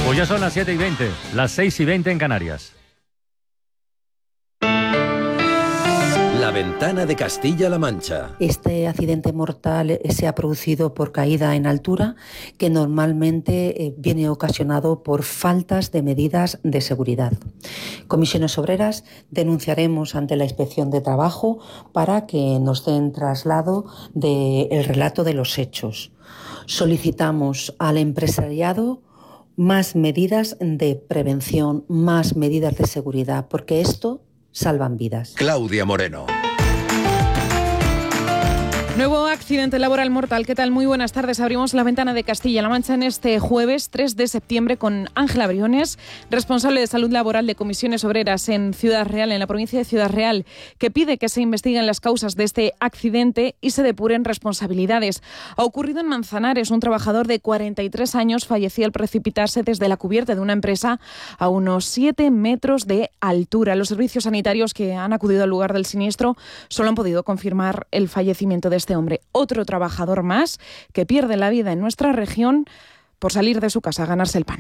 Pues ya son las 7:20, las 6:20 en Canarias. La ventana de Castilla-La Mancha. Este accidente mortal se ha producido por caída en altura, que normalmente viene ocasionado por faltas de medidas de seguridad. Comisiones Obreras denunciaremos ante la Inspección de Trabajo para que nos den traslado del relato de los hechos. Solicitamos al empresariado más medidas de prevención, más medidas de seguridad, porque esto salvan vidas. Claudia Moreno. Nuevo accidente laboral mortal. ¿Qué tal? Muy buenas tardes. Abrimos la ventana de Castilla-La Mancha en este jueves 3 de septiembre con Ángela Briones, responsable de salud laboral de Comisiones Obreras en Ciudad Real, en la provincia de Ciudad Real, que pide que se investiguen las causas de este accidente y se depuren responsabilidades. Ha ocurrido en Manzanares. Un trabajador de 43 años falleció al precipitarse desde la cubierta de una empresa a unos 7 metros de altura. Los servicios sanitarios que han acudido al lugar del siniestro solo han podido confirmar el fallecimiento de este hombre. Otro trabajador más que pierde la vida en nuestra región por salir de su casa a ganarse el pan.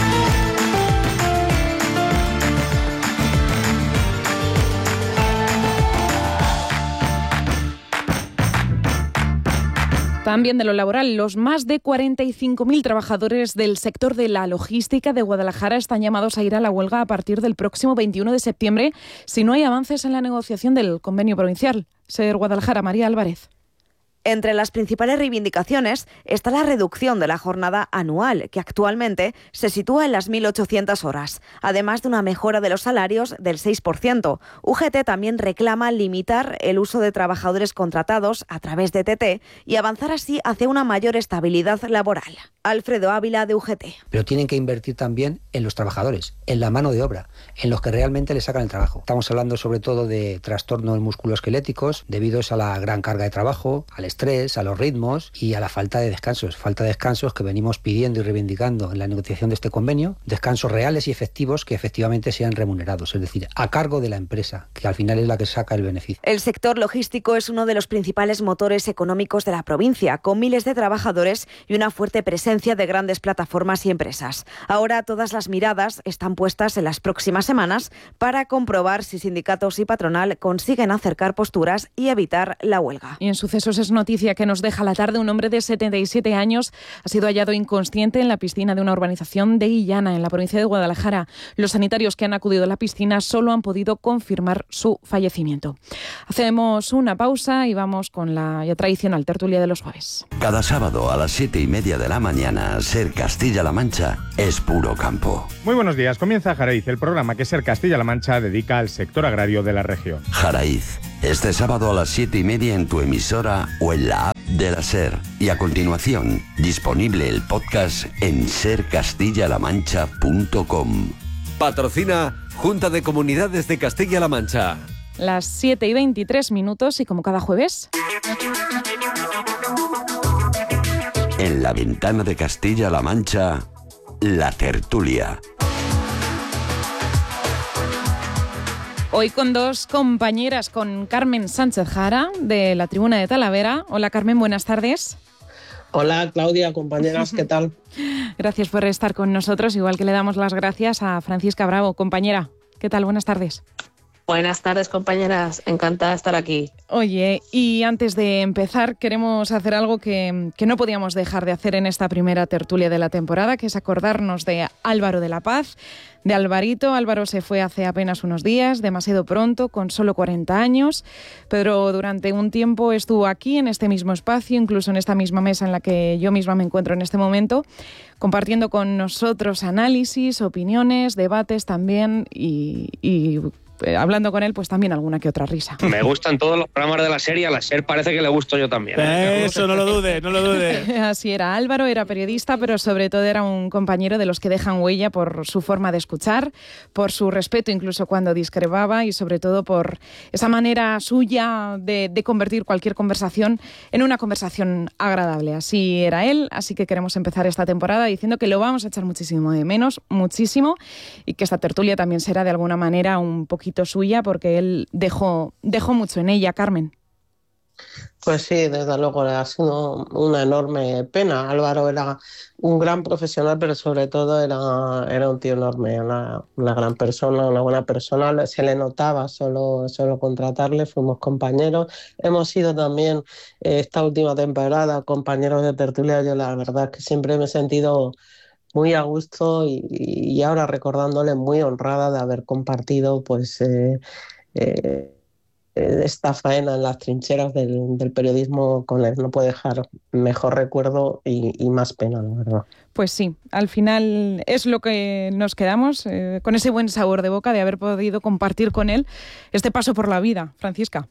También de lo laboral, los más de 45.000 trabajadores del sector de la logística de Guadalajara están llamados a ir a la huelga a partir del próximo 21 de septiembre si no hay avances en la negociación del convenio provincial. SER Guadalajara, María Álvarez. Entre las principales reivindicaciones está la reducción de la jornada anual, que actualmente se sitúa en las 1.800 horas, además de una mejora de los salarios del 6%. UGT también reclama limitar el uso de trabajadores contratados a través de TT y avanzar así hacia una mayor estabilidad laboral. Alfredo Ávila, de UGT. Pero tienen que invertir también en los trabajadores, en la mano de obra, en los que realmente les sacan el trabajo. Estamos hablando sobre todo de trastornos musculoesqueléticos debidos a la gran carga de trabajo, al estrés, a los ritmos y a la falta de descansos que venimos pidiendo y reivindicando en la negociación de este convenio, descansos reales y efectivos que efectivamente sean remunerados, es decir, a cargo de la empresa, que al final es la que saca el beneficio. El sector logístico es uno de los principales motores económicos de la provincia, con miles de trabajadores y una fuerte presencia de grandes plataformas y empresas. Ahora todas las miradas están puestas en las próximas semanas para comprobar si sindicatos y patronal consiguen acercar posturas y evitar la huelga. Y en sucesos es noticia que nos deja la tarde. Un hombre de 77 años ha sido hallado inconsciente en la piscina de una urbanización de Illana, en la provincia de Guadalajara. Los sanitarios que han acudido a la piscina solo han podido confirmar su fallecimiento. Hacemos una pausa y vamos con la ya tradicional tertulia de los jueves. Cada sábado a las 7:30 de la mañana, SER Castilla-La Mancha es puro campo. Muy buenos días. Comienza Jaraiz, el programa que SER Castilla-La Mancha dedica al sector agrario de la región. Jaraiz, este sábado a las 7:30 en tu emisora o en la app de la SER. Y a continuación, disponible el podcast en sercastillalamancha.com. Patrocina Junta de Comunidades de Castilla-La Mancha. Las 7:23 y como cada jueves... En la ventana de Castilla-La Mancha, la tertulia. Hoy con dos compañeras, con Carmen Sánchez Jara, de la Tribuna de Talavera. Hola Carmen, buenas tardes. Hola Claudia, compañeras, ¿qué tal? Gracias por estar con nosotros, igual que le damos las gracias a Francisca Bravo. Compañera, ¿qué tal? Buenas tardes. Buenas tardes, compañeras. Encantada de estar aquí. Oye, y antes de empezar, queremos hacer algo que no podíamos dejar de hacer en esta primera tertulia de la temporada, que es acordarnos de Álvaro de la Paz, de Alvarito. Álvaro se fue hace apenas unos días, demasiado pronto, con solo 40 años, pero durante un tiempo estuvo aquí, en este mismo espacio, incluso en esta misma mesa en la que yo misma me encuentro en este momento, compartiendo con nosotros análisis, opiniones, debates también y hablando con él, pues también alguna que otra risa. Me gustan todos los programas de la serie, a la SER parece que le gusto yo también. Eso, no lo dude, no lo dude. Así era, Álvaro era periodista, pero sobre todo era un compañero de los que dejan huella por su forma de escuchar, por su respeto incluso cuando discrepaba y sobre todo por esa manera suya de convertir cualquier conversación en una conversación agradable. Así era él, así que queremos empezar esta temporada diciendo que lo vamos a echar muchísimo de menos, muchísimo, y que esta tertulia también será de alguna manera un poquito suya porque él dejó mucho en ella, Carmen. Pues sí, desde luego ha sido una enorme pena. Álvaro era un gran profesional, pero sobre todo era un tío enorme, una gran persona, una buena persona. Se le notaba solo contratarle, fuimos compañeros. Hemos sido también esta última temporada compañeros de tertulia. Yo la verdad es que siempre me he sentido muy a gusto y ahora recordándole muy honrada de haber compartido pues eh, esta faena en las trincheras del periodismo con él. No puede dejar mejor recuerdo y más pena, la verdad. Pues sí, al final es lo que nos quedamos, con ese buen sabor de boca de haber podido compartir con él este paso por la vida. Francisca.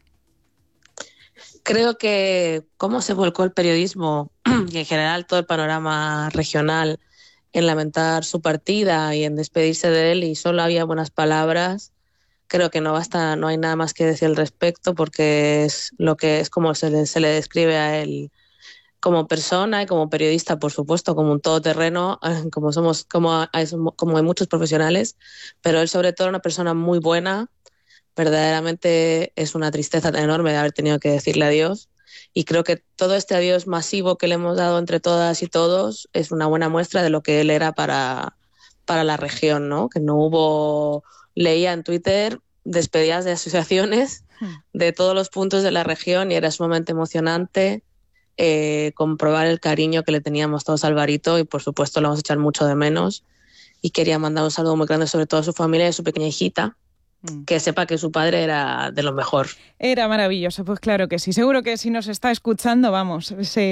Creo que cómo se volcó el periodismo y en general todo el panorama regional en lamentar su partida y en despedirse de él, y solo había buenas palabras. Creo que no hay nada más que decir al respecto, porque es lo que es como se le describe a él como persona y como periodista, por supuesto, como un todoterreno, como hay muchos profesionales, pero él sobre todo una persona muy buena. Verdaderamente es una tristeza enorme de haber tenido que decirle adiós, y creo que todo este adiós masivo que le hemos dado entre todas y todos es una buena muestra de lo que él era para la región, ¿no? Que no hubo, leía en Twitter despedidas de asociaciones de todos los puntos de la región, y era sumamente emocionante comprobar el cariño que le teníamos todos a Alvarito, y por supuesto lo vamos a echar mucho de menos, y quería mandar un saludo muy grande sobre todo a su familia y a su pequeña hijita, que sepa que su padre era de lo mejor. Era maravilloso, pues claro que sí. Seguro que si nos está escuchando, vamos,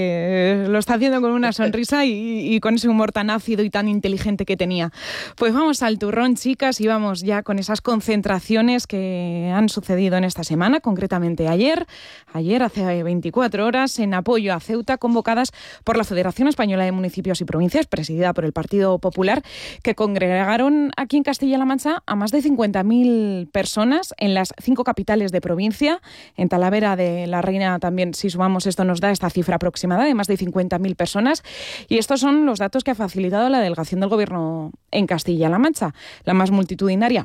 lo está haciendo con una sonrisa y con ese humor tan ácido y tan inteligente que tenía. Pues vamos al turrón, chicas, y vamos ya con esas concentraciones que han sucedido en esta semana, concretamente ayer hace 24 horas, en apoyo a Ceuta, convocadas por la Federación Española de Municipios y Provincias, presidida por el Partido Popular, que congregaron aquí en Castilla-La Mancha a más de 50.000 personas en las 5 capitales de provincia. En Talavera de la Reina también, si sumamos esto, nos da esta cifra aproximada de más de 50.000 personas. Y estos son los datos que ha facilitado la delegación del Gobierno en Castilla-La Mancha. La más multitudinaria,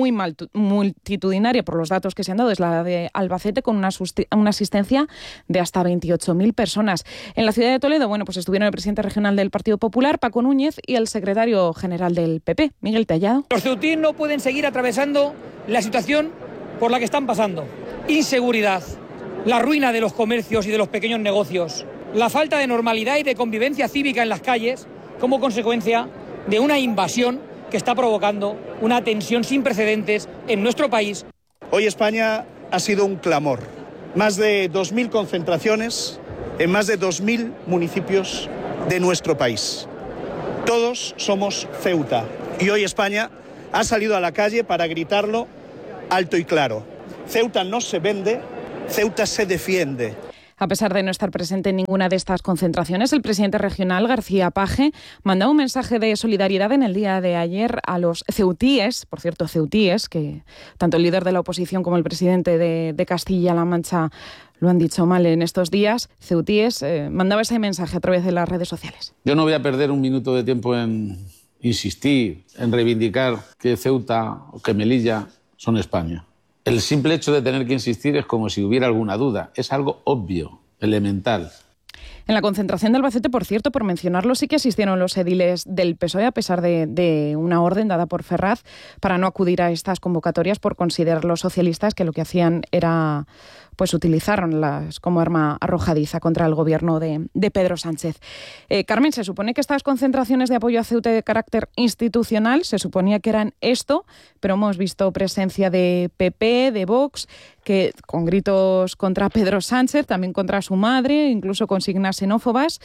multitudinaria por los datos que se han dado, es la de Albacete, con una asistencia de hasta 28.000 personas. En la ciudad de Toledo, bueno, pues estuvieron el presidente regional del Partido Popular, Paco Núñez, y el secretario general del PP, Miguel Tellado. Los ceutíes no pueden seguir atravesando la situación por la que están pasando. Inseguridad, la ruina de los comercios y de los pequeños negocios, la falta de normalidad y de convivencia cívica en las calles como consecuencia de una invasión que está provocando una tensión sin precedentes en nuestro país. Hoy España ha sido un clamor. Más de 2.000 concentraciones en más de 2.000 municipios de nuestro país. Todos somos Ceuta, y hoy España ha salido a la calle para gritarlo alto y claro. Ceuta no se vende, Ceuta se defiende. A pesar de no estar presente en ninguna de estas concentraciones, el presidente regional, García Page, mandó un mensaje de solidaridad en el día de ayer a los ceutíes, por cierto, ceutíes, que tanto el líder de la oposición como el presidente de Castilla-La Mancha lo han dicho mal en estos días. Ceutíes mandaba ese mensaje a través de las redes sociales. Yo no voy a perder un minuto de tiempo en insistir, en reivindicar que Ceuta o que Melilla son España. El simple hecho de tener que insistir es como si hubiera alguna duda. Es algo obvio, elemental. En la concentración de Albacete, por cierto, por mencionarlo, sí que asistieron los ediles del PSOE, a pesar de una orden dada por Ferraz para no acudir a estas convocatorias, por considerar los socialistas que lo que hacían era pues utilizarlas como arma arrojadiza contra el gobierno de Pedro Sánchez. Carmen, se supone que estas concentraciones de apoyo a Ceuta de carácter institucional se suponía que eran esto, pero hemos visto presencia de PP, de Vox, que con gritos contra Pedro Sánchez, también contra su madre, incluso consignas xenófobas.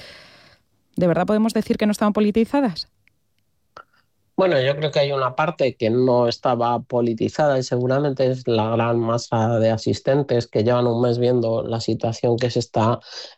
¿De verdad podemos decir que no estaban politizadas? Bueno, yo creo que hay una parte que no estaba politizada y seguramente es la gran masa de asistentes que llevan un mes viendo la situación que se está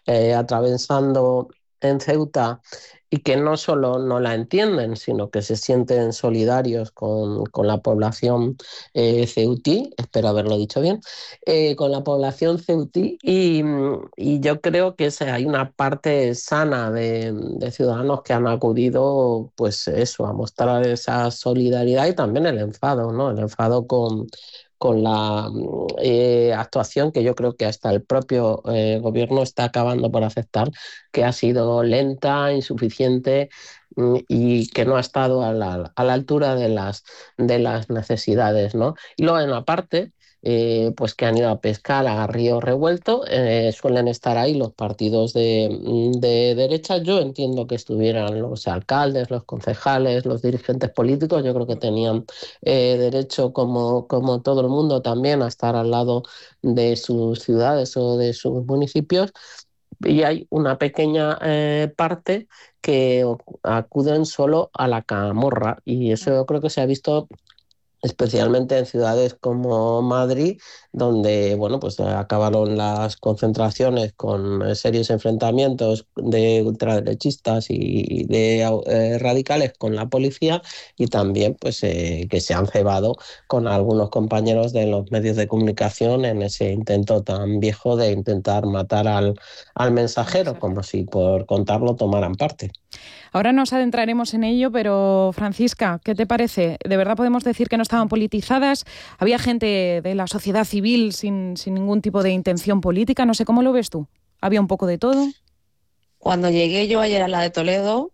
atravesando en Ceuta y que no solo no la entienden, sino que se sienten solidarios con la población ceutí, espero haberlo dicho bien, con la población ceutí y yo creo que hay una parte sana de ciudadanos que han acudido, pues eso, a mostrar esa solidaridad y también el enfado, ¿no? El enfado con la actuación que yo creo que hasta el propio gobierno está acabando por aceptar, que ha sido lenta, insuficiente y que no ha estado a la altura de las necesidades, ¿no? Y luego en la parte pues que han ido a pescar a río revuelto, suelen estar ahí los partidos de derecha. Yo entiendo que estuvieran los alcaldes, los concejales, los dirigentes políticos. Yo creo que tenían derecho, como todo el mundo, también a estar al lado de sus ciudades o de sus municipios. Y hay una pequeña parte que acuden solo a la camorra, y eso yo creo que se ha visto especialmente en ciudades como Madrid, donde bueno, pues acabaron las concentraciones con serios enfrentamientos de ultraderechistas y de radicales con la policía, y también pues que se han cebado con algunos compañeros de los medios de comunicación en ese intento tan viejo de intentar matar al mensajero, como si por contarlo tomaran parte. Ahora nos adentraremos en ello, pero Francisca, ¿qué te parece? ¿De verdad podemos decir que no estaban politizadas? ¿Había gente de la sociedad civil sin ningún tipo de intención política? No sé, ¿cómo lo ves tú? ¿Había un poco de todo? Cuando llegué yo ayer a la de Toledo,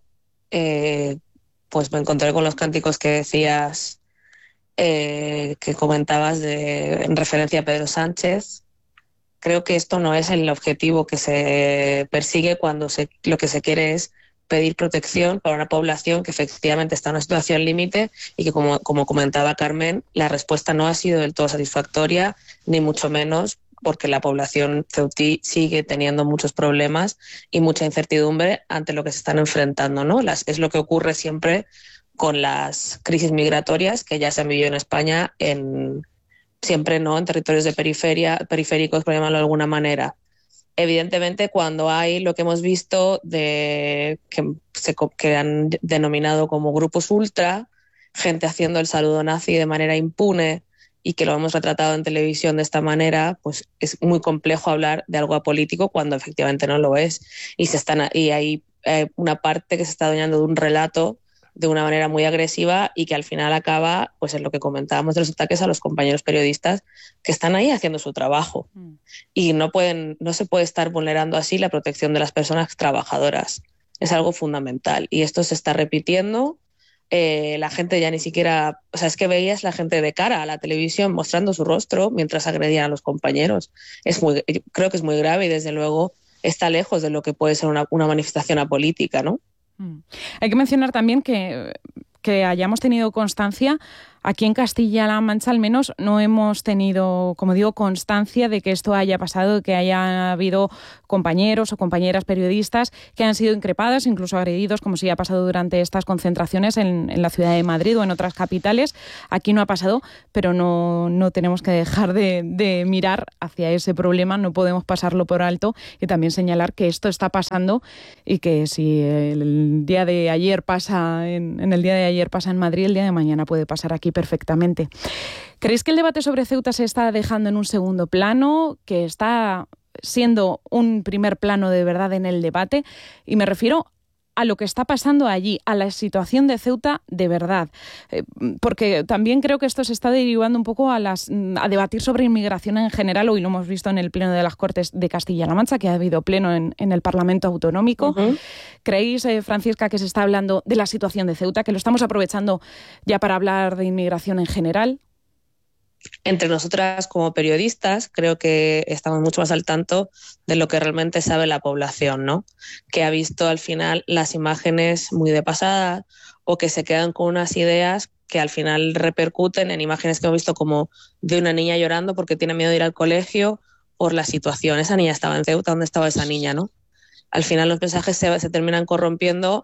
pues me encontré con los cánticos que decías, que comentabas en referencia a Pedro Sánchez. Creo que esto no es el objetivo que se persigue cuando lo que se quiere es pedir protección para una población que efectivamente está en una situación límite y que, como comentaba Carmen, la respuesta no ha sido del todo satisfactoria, ni mucho menos, porque la población ceutí sigue teniendo muchos problemas y mucha incertidumbre ante lo que se están enfrentando, ¿no? Es lo que ocurre siempre con las crisis migratorias que ya se han vivido en España, siempre no en territorios de periféricos, por llamarlo de alguna manera. Evidentemente, cuando hay lo que hemos visto que han denominado como grupos ultra, gente haciendo el saludo nazi de manera impune y que lo hemos retratado en televisión de esta manera, pues es muy complejo hablar de algo apolítico cuando efectivamente no lo es. Y hay una parte que se está adueñando de un relato de una manera muy agresiva y que al final acaba pues en lo que comentábamos de los ataques a los compañeros periodistas que están ahí haciendo su trabajo. Y no se puede estar vulnerando así la protección de las personas trabajadoras. Es algo fundamental y esto se está repitiendo. La gente ya ni siquiera, o sea, es que veías la gente de cara a la televisión mostrando su rostro mientras agredían a los compañeros. Creo que es muy grave y desde luego está lejos de lo que puede ser una manifestación apolítica, ¿no? Hay que mencionar también que hayamos tenido constancia, aquí en Castilla-La Mancha al menos no hemos tenido, como digo, constancia de que esto haya pasado, de que haya habido compañeros o compañeras periodistas que han sido increpadas, incluso agredidos, como sí ha pasado durante estas concentraciones en la ciudad de Madrid o en otras capitales. Aquí no ha pasado, pero no tenemos que dejar de mirar hacia ese problema, no podemos pasarlo por alto y también señalar que esto está pasando y que si el día de ayer pasa en Madrid, el día de mañana puede pasar aquí perfectamente. ¿Creéis que el debate sobre Ceuta se está dejando en un segundo plano, que está siendo un primer plano de verdad en el debate? Y me refiero a lo que está pasando allí, a la situación de Ceuta de verdad. Porque también creo que esto se está derivando un poco a debatir sobre inmigración en general. Hoy lo hemos visto en el Pleno de las Cortes de Castilla-La Mancha, que ha habido pleno en el Parlamento Autonómico. Uh-huh. ¿Creéis, Francisca, que se está hablando de la situación de Ceuta, que lo estamos aprovechando ya para hablar de inmigración en general? Entre nosotras como periodistas creo que estamos mucho más al tanto de lo que realmente sabe la población, ¿no? Que ha visto al final las imágenes muy de pasada o que se quedan con unas ideas que al final repercuten en imágenes que hemos visto como de una niña llorando porque tiene miedo de ir al colegio por la situación. Esa niña estaba en Ceuta, ¿dónde estaba esa niña, no? Al final los mensajes se terminan corrompiendo,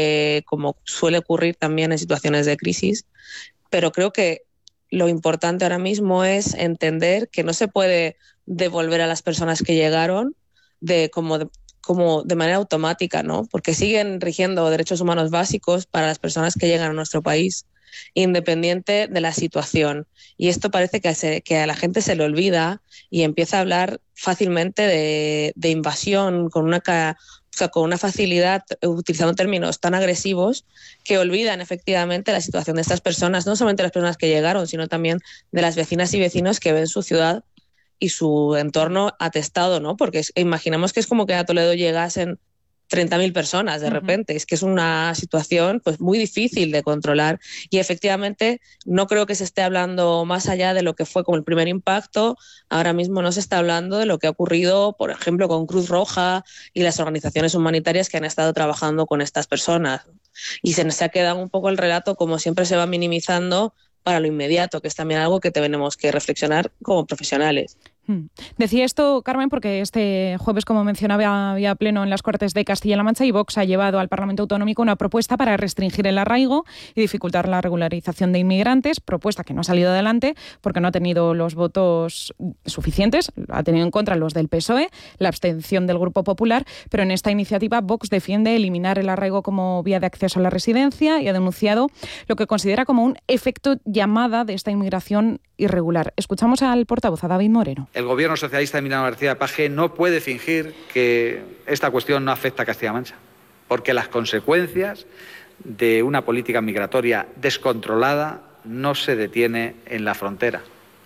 como suele ocurrir también en situaciones de crisis, pero creo que lo importante ahora mismo es entender que no se puede devolver a las personas que llegaron como de manera automática, ¿no? Porque siguen rigiendo derechos humanos básicos para las personas que llegan a nuestro país, independiente de la situación. Y esto parece que a la gente se le olvida y empieza a hablar fácilmente de invasión con una sea, con una facilidad, utilizando términos tan agresivos que olvidan efectivamente la situación de estas personas, no solamente las personas que llegaron, sino también de las vecinas y vecinos que ven su ciudad y su entorno atestado, ¿no? Porque imaginamos que es como que a Toledo llegasen 30.000 personas de repente. Es que es una situación pues muy difícil de controlar y efectivamente no creo que se esté hablando más allá de lo que fue como el primer impacto. Ahora mismo no se está hablando de lo que ha ocurrido, por ejemplo, con Cruz Roja y las organizaciones humanitarias que han estado trabajando con estas personas. Y se nos ha quedado un poco el relato, como siempre se va minimizando para lo inmediato, que es también algo que tenemos que reflexionar como profesionales. Decía esto, Carmen, porque este jueves, como mencionaba, había pleno en las Cortes de Castilla-La Mancha y Vox ha llevado al Parlamento Autonómico una propuesta para restringir el arraigo y dificultar la regularización de inmigrantes, propuesta que no ha salido adelante porque no ha tenido los votos suficientes, ha tenido en contra los del PSOE, la abstención del Grupo Popular, pero en esta iniciativa Vox defiende eliminar el arraigo como vía de acceso a la residencia y ha denunciado lo que considera como un efecto llamada de esta inmigración irregular. Escuchamos al portavoz, a David Moreno. El Gobierno socialista de Emiliano García Paje no puede fingir que esta cuestión no afecta a Castilla-La Mancha, porque las consecuencias de una política migratoria descontrolada no se detiene en la frontera.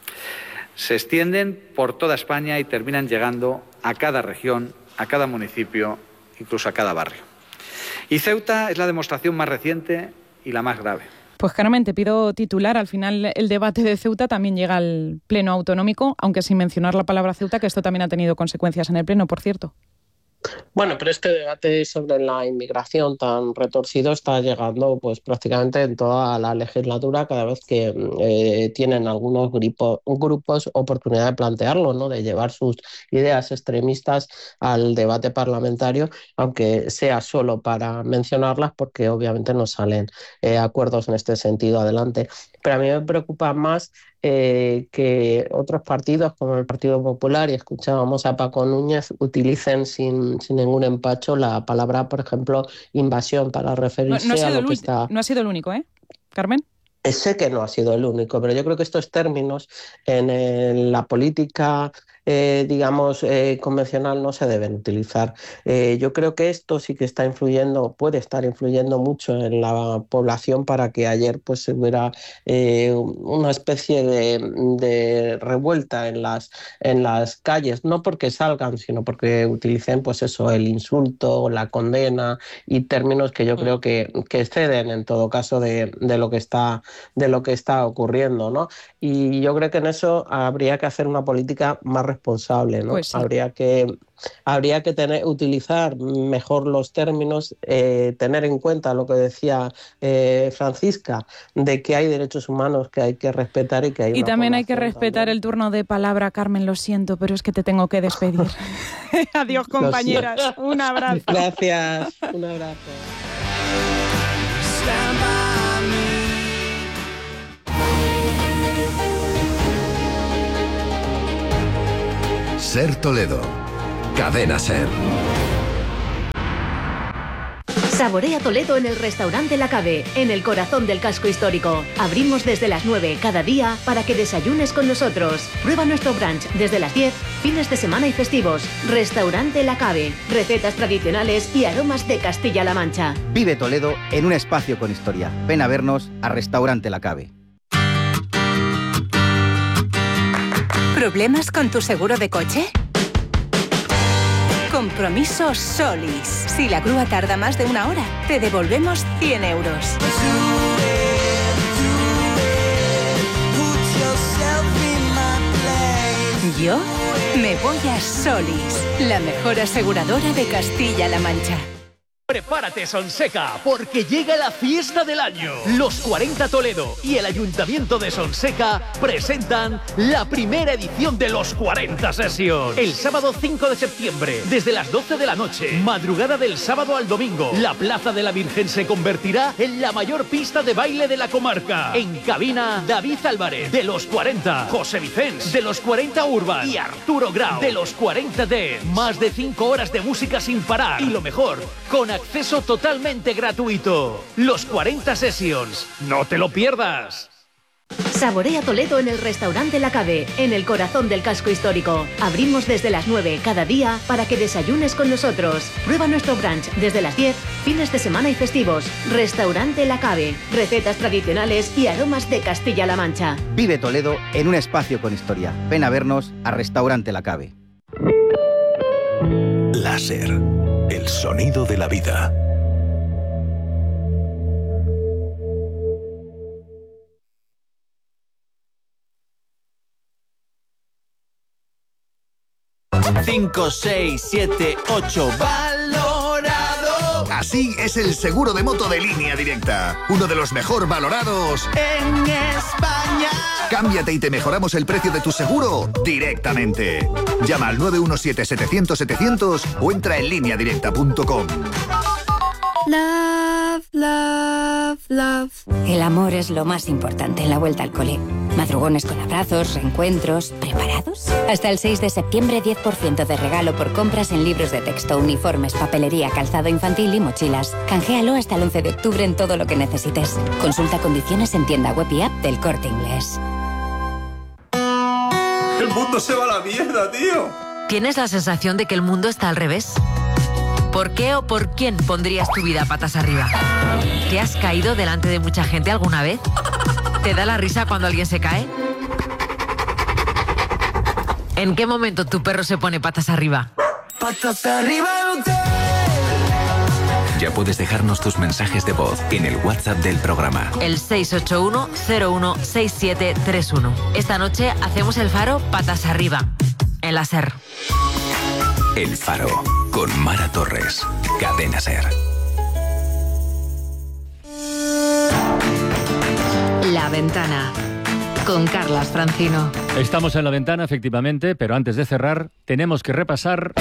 Se extienden por toda España y terminan llegando a cada región, a cada municipio, incluso a cada barrio. Y Ceuta es la demostración más reciente y la más grave. Pues Carmen, te pido titular. Al final el debate de Ceuta también llega al Pleno Autonómico, aunque sin mencionar la palabra Ceuta, que esto también ha tenido consecuencias en el Pleno, por cierto. Bueno, pero este debate sobre la inmigración tan retorcido está llegando pues prácticamente en toda la legislatura cada vez que tienen algunos grupos oportunidad de plantearlo, ¿no? De llevar sus ideas extremistas al debate parlamentario, aunque sea solo para mencionarlas, porque obviamente no salen acuerdos en este sentido adelante. Pero a mí me preocupa más que otros partidos como el Partido Popular, y escuchábamos a Paco Núñez, utilicen sin ningún empacho la palabra, por ejemplo, invasión para referirse a lo que está... No ha sido el único, ¿eh, Carmen? Sé que no ha sido el único, pero yo creo que estos términos en la política convencional no se deben utilizar. Yo creo que esto sí que está influyendo, puede estar influyendo mucho en la población para que ayer pues hubiera una especie de revuelta en las calles, no porque salgan, sino porque utilicen pues eso, el insulto, la condena y términos que yo creo que exceden en todo caso de lo que está ocurriendo, ¿no? Y yo creo que en eso habría que hacer una política más responsable, ¿no? Pues sí. Habría que utilizar mejor los términos, tener en cuenta lo que decía Francisca, de que hay derechos humanos que hay que respetar y que hay... Y también hay que respetar el turno de palabra, Carmen, lo siento, pero es que te tengo que despedir. Adiós, compañeras. Un abrazo. Gracias. Un abrazo. Ser Toledo. Cadena Ser. Saborea Toledo en el restaurante La Cave, en el corazón del casco histórico. Abrimos desde las 9 cada día para que desayunes con nosotros. Prueba nuestro brunch desde las 10, fines de semana y festivos. Restaurante La Cave, recetas tradicionales y aromas de Castilla-La Mancha. Vive Toledo en un espacio con historia. Ven a vernos a Restaurante La Cave. ¿Problemas con tu seguro de coche? Compromiso Solis. Si la grúa tarda más de 1 hora, te devolvemos 100 euros. Yo me voy a Solis, la mejor aseguradora de Castilla-La Mancha. Prepárate, Sonseca, porque llega la fiesta del año. Los 40 Toledo y el Ayuntamiento de Sonseca presentan la primera edición de los 40 Sessions. El sábado 5 de septiembre, desde las 12 de la noche, madrugada del sábado al domingo, la Plaza de la Virgen se convertirá en la mayor pista de baile de la comarca. En cabina, David Álvarez, de los 40, José Vicens, de los 40 Urban y Arturo Grau, de los 40 Dance. Más de 5 horas de música sin parar. Y lo mejor, con acceso totalmente gratuito. Los 40 Sessions. ¡No te lo pierdas! Saborea Toledo en el restaurante La Cave, en el corazón del casco histórico. Abrimos desde las 9 cada día para que desayunes con nosotros. Prueba nuestro brunch desde las 10, fines de semana y festivos. Restaurante La Cave, recetas tradicionales y aromas de Castilla-La Mancha. Vive Toledo en un espacio con historia. Ven a vernos a Restaurante La Cave. Láser, el sonido de la vida. Cinco, 6, 7, 8, valorado. Así es el seguro de moto de Línea Directa. Uno de los mejor valorados en España. Cámbiate y te mejoramos el precio de tu seguro directamente. Llama al 917-700-700 o entra en lineadirecta.com. Love, love, love. El amor es lo más importante en la vuelta al cole. Madrugones con abrazos, reencuentros. ¿Preparados? Hasta el 6 de septiembre, 10% de regalo por compras en libros de texto, uniformes, papelería, calzado infantil y mochilas. Canjealo hasta el 11 de octubre en todo lo que necesites. Consulta condiciones en tienda web y app del Corte Inglés. ¡El mundo se va a la mierda, tío! ¿Tienes la sensación de que el mundo está al revés? ¿Por qué o por quién pondrías tu vida patas arriba? ¿Te has caído delante de mucha gente alguna vez? ¿Te da la risa cuando alguien se cae? ¿En qué momento tu perro se pone patas arriba? ¡Patas arriba el hotel! Ya puedes dejarnos tus mensajes de voz en el WhatsApp del programa. El 681-016731. Esta noche hacemos el Faro patas arriba, en la SER. El Faro, con Mara Torres. Cadena SER. La Ventana, con Carlas Francino. Estamos en La Ventana, efectivamente, pero antes de cerrar, tenemos que repasar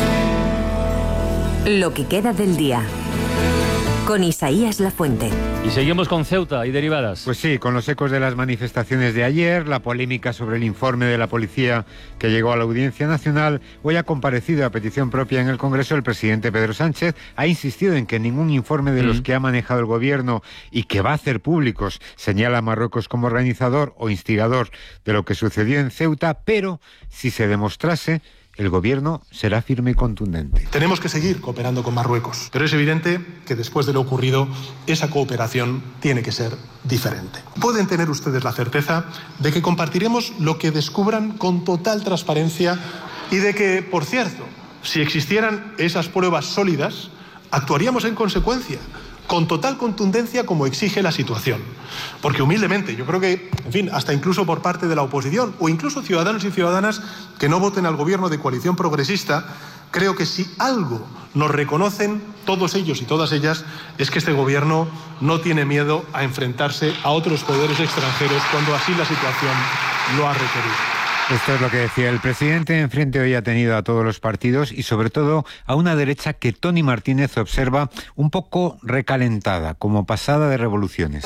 lo que queda del día, con Isaías Lafuente. Y seguimos con Ceuta y derivadas. Pues sí, con los ecos de las manifestaciones de ayer, la polémica sobre el informe de la policía que llegó a la Audiencia Nacional. Hoy ha comparecido a petición propia en el Congreso el presidente Pedro Sánchez. Ha insistido en que ningún informe de los que ha manejado el gobierno y que va a hacer públicos señala a Marruecos como organizador o instigador de lo que sucedió en Ceuta, pero si se demostrase, el gobierno será firme y contundente. Tenemos que seguir cooperando con Marruecos, pero es evidente que después de lo ocurrido, esa cooperación tiene que ser diferente. Pueden tener ustedes la certeza de que compartiremos lo que descubran con total transparencia y de que, por cierto, si existieran esas pruebas sólidas, actuaríamos en consecuencia, con total contundencia como exige la situación. Porque humildemente, yo creo que, en fin, hasta incluso por parte de la oposición o incluso ciudadanos y ciudadanas que no voten al gobierno de coalición progresista, creo que si algo nos reconocen todos ellos y todas ellas es que este gobierno no tiene miedo a enfrentarse a otros poderes extranjeros cuando así la situación lo ha requerido. Esto es lo que decía el presidente. Enfrente hoy ha tenido a todos los partidos y sobre todo a una derecha que Tony Martínez observa un poco recalentada, como pasada de revoluciones.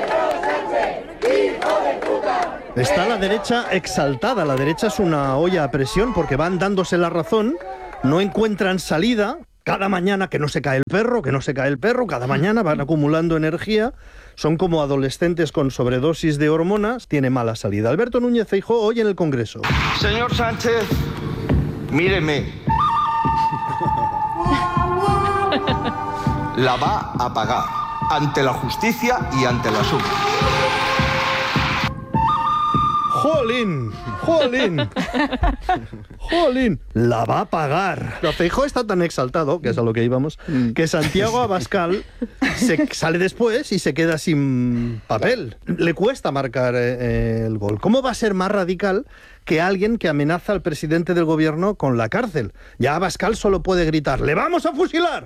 Está la derecha exaltada. La derecha es una olla a presión porque van dándose la razón, no encuentran salida. Cada mañana que no se cae el perro, cada mañana van acumulando energía. Son como adolescentes con sobredosis de hormonas, tiene mala salida. Alberto Núñez Feijóo hoy en el Congreso. Señor Sánchez, míreme. La va a pagar ante la justicia y ante la SUB. ¡Jolín! ¡Jolín! ¡Jolín! La va a pagar. Feijóo está tan exaltado, que es a lo que íbamos, que Santiago Abascal se sale después y se queda sin papel. Le cuesta marcar el gol. ¿Cómo va a ser más radical que alguien que amenaza al presidente del gobierno con la cárcel? Ya Abascal solo puede gritar: ¡le vamos a fusilar!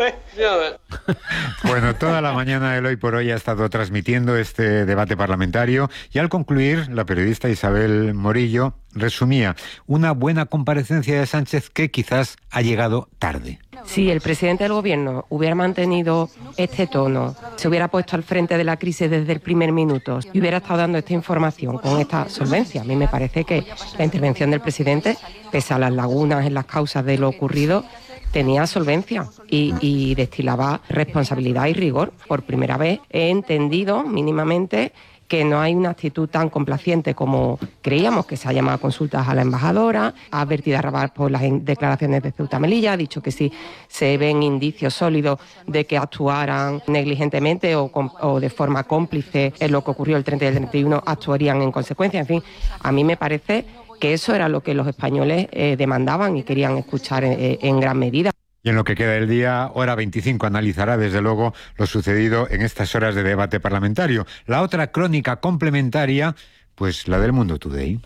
Bueno, toda la mañana del Hoy por Hoy ha estado transmitiendo este debate parlamentario y al concluir, la periodista Isabel Morillo resumía una buena comparecencia de Sánchez que quizás ha llegado tarde. Si el presidente del gobierno hubiera mantenido este tono, se hubiera puesto al frente de la crisis desde el primer minuto y hubiera estado dando esta información con esta solvencia, a mí me parece que la intervención del presidente, pese a las lagunas en las causas de lo ocurrido, tenía solvencia y destilaba responsabilidad y rigor. Por primera vez he entendido mínimamente que no hay una actitud tan complaciente como creíamos, que se ha llamado a consultas a la embajadora, ha advertido a Rabat por las declaraciones de Ceuta Melilla, ha dicho que si se ven indicios sólidos de que actuaran negligentemente o de forma cómplice en lo que ocurrió el 30 y el 31, actuarían en consecuencia. En fin, a mí me parece que eso era lo que los españoles demandaban y querían escuchar en gran medida. Y en lo que queda del día, Hora 25 analizará desde luego lo sucedido en estas horas de debate parlamentario. La otra crónica complementaria, pues la del Mundo Today.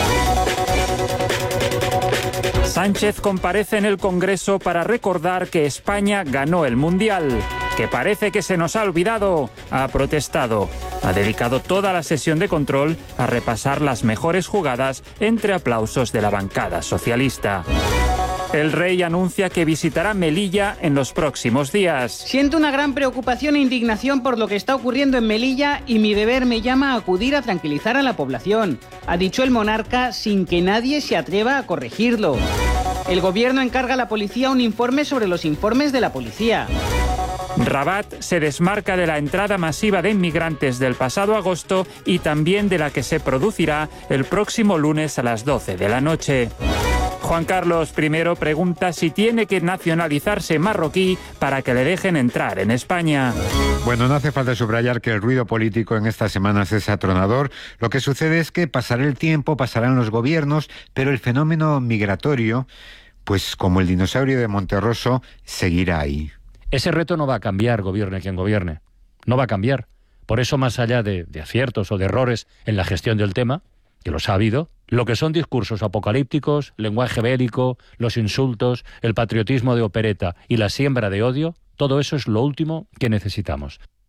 Sánchez comparece en el Congreso para recordar que España ganó el Mundial, que parece que se nos ha olvidado. Ha protestado. Ha dedicado toda la sesión de control a repasar las mejores jugadas entre aplausos de la bancada socialista. El rey anuncia que visitará Melilla en los próximos días. Siento una gran preocupación e indignación por lo que está ocurriendo en Melilla y mi deber me llama a acudir a tranquilizar a la población, ha dicho el monarca sin que nadie se atreva a corregirlo. El gobierno encarga a la policía un informe sobre los informes de la policía. Rabat se desmarca de la entrada masiva de inmigrantes del pasado agosto y también de la que se producirá el próximo lunes a las 12 de la noche. Juan Carlos I pregunta si tiene que nacionalizarse marroquí para que le dejen entrar en España. Bueno, no hace falta subrayar que el ruido político en estas semanas es atronador. Lo que sucede es que pasará el tiempo, pasarán los gobiernos, pero el fenómeno migratorio, pues como el dinosaurio de Monterroso, seguirá ahí. Ese reto no va a cambiar, gobierne quien gobierne. No va a cambiar. Por eso, más allá de aciertos o de errores en la gestión del tema, que los ha habido, lo que son discursos apocalípticos, lenguaje bélico, los insultos, el patriotismo de opereta y la siembra de odio, todo eso es lo último que necesitamos.